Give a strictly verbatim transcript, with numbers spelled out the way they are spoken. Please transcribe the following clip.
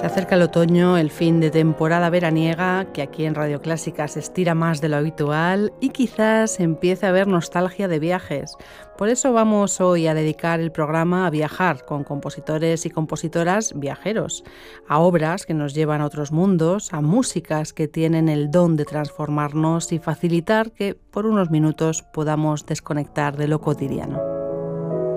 Se acerca el otoño, el fin de temporada veraniega, que aquí en Radio Clásica se estira más de lo habitual y quizás empiece a haber nostalgia de viajes. Por eso vamos hoy a dedicar el programa a viajar con compositores y compositoras viajeros, a obras que nos llevan a otros mundos, a músicas que tienen el don de transformarnos y facilitar que por unos minutos podamos desconectar de lo cotidiano.